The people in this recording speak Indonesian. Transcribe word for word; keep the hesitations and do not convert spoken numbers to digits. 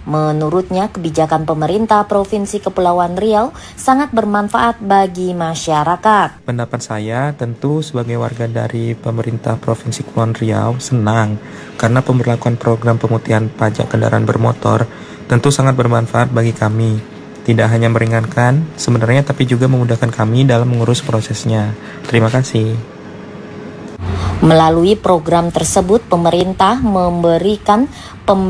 Menurutnya, kebijakan pemerintah Provinsi Kepulauan Riau sangat bermanfaat bagi masyarakat. Pendapat saya, tentu sebagai warga dari pemerintah Provinsi Kepulauan Riau senang karena pemberlakuan program pemutihan pajak kendaraan bermotor tentu sangat bermanfaat bagi kami. Tidak hanya meringankan sebenarnya, tapi juga memudahkan kami dalam mengurus prosesnya. Terima kasih. Melalui program tersebut, pemerintah memberikan pem